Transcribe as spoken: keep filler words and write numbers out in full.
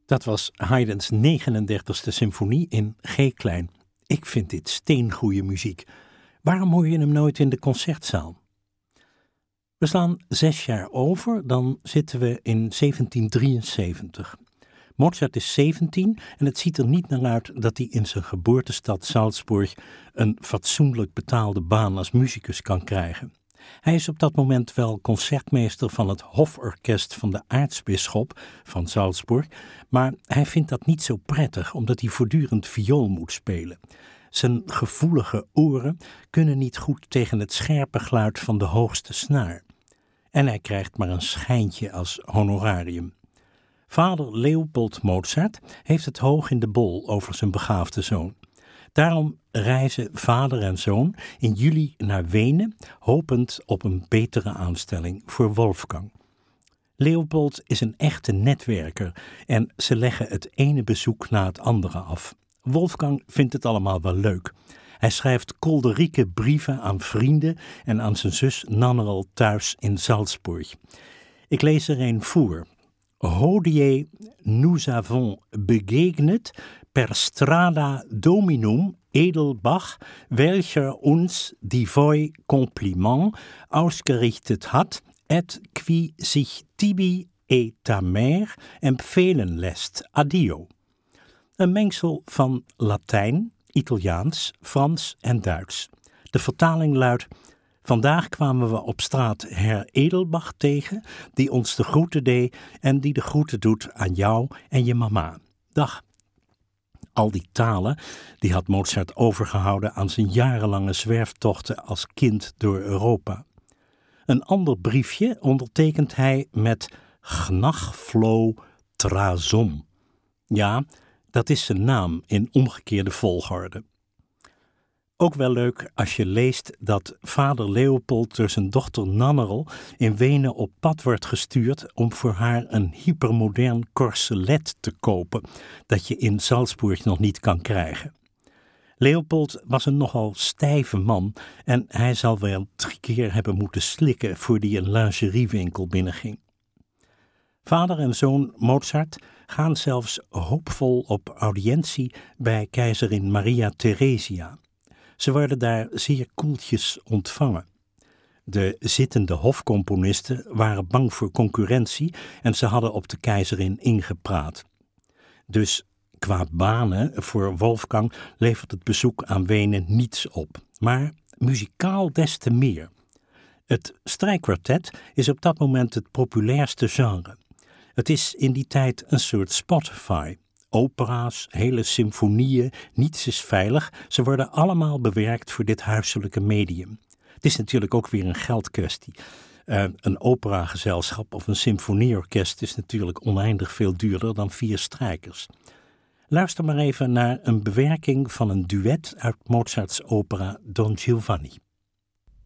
Dat was Haydn's negenendertigste symfonie in G-klein. Ik vind dit steengoeie muziek. Waarom hoor je hem nooit in de concertzaal? We slaan zes jaar over, dan zitten we in zeventien drieënzeventig. Mozart is zeventien en het ziet er niet naar uit dat hij in zijn geboortestad Salzburg een fatsoenlijk betaalde baan als muzikus kan krijgen. Hij is op dat moment wel concertmeester van het hoforkest van de aartsbisschop van Salzburg, maar hij vindt dat niet zo prettig omdat hij voortdurend viool moet spelen. Zijn gevoelige oren kunnen niet goed tegen het scherpe geluid van de hoogste snaar. En hij krijgt maar een schijntje als honorarium. Vader Leopold Mozart heeft het hoog in de bol over zijn begaafde zoon. Daarom reizen vader en zoon in juli naar Wenen, hopend op een betere aanstelling voor Wolfgang. Leopold is een echte netwerker en ze leggen het ene bezoek na het andere af. Wolfgang vindt het allemaal wel leuk. Hij schrijft kolderieke brieven aan vrienden en aan zijn zus Nannerl thuis in Salzburg. Ik lees er een voor. Hodie nous avons begegnet per strada dominum Edelbach, welcher uns die voi compliment ausgerichtet hat, et qui sich tibi et ta mère empfehlen lässt. Addio. Een mengsel van Latijn, Italiaans, Frans en Duits. De vertaling luidt: vandaag kwamen we op straat Herr Edelbach tegen, die ons de groeten deed en die de groeten doet aan jou en je mama. Dag. Al die talen, die had Mozart overgehouden aan zijn jarenlange zwerftochten als kind door Europa. Een ander briefje ondertekent hij met Gnachflo Trazon. Ja, dat is zijn naam in omgekeerde volgorde. Ook wel leuk als je leest dat vader Leopold door zijn dochter Nannerl in Wenen op pad wordt gestuurd om voor haar een hypermodern corselet te kopen, dat je in Salzburg nog niet kan krijgen. Leopold was een nogal stijve man en hij zal wel drie keer hebben moeten slikken voordat hij een lingeriewinkel binnenging. Vader en zoon Mozart gaan zelfs hoopvol op audiëntie bij keizerin Maria Theresia. Ze worden daar zeer koeltjes ontvangen. De zittende hofcomponisten waren bang voor concurrentie en ze hadden op de keizerin ingepraat. Dus qua banen voor Wolfgang levert het bezoek aan Wenen niets op, maar muzikaal des te meer. Het strijkkwartet is op dat moment het populairste genre. Het is in die tijd een soort Spotify. Opera's, hele symfonieën, niets is veilig. Ze worden allemaal bewerkt voor dit huiselijke medium. Het is natuurlijk ook weer een geldkwestie. Uh, een operagezelschap of een symfonieorkest is natuurlijk oneindig veel duurder dan vier strijkers. Luister maar even naar een bewerking van een duet uit Mozarts opera Don Giovanni.